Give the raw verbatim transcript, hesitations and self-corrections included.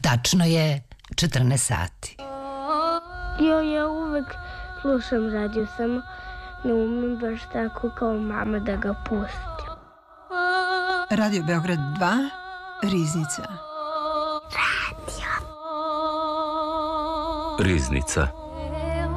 Tačno je četrnaest sati. Jo, ja uvek slušam radio, samo ne umem baš tako kao mama da ga pustim. Radio Beograd dva, Riznica. Radio. Riznica.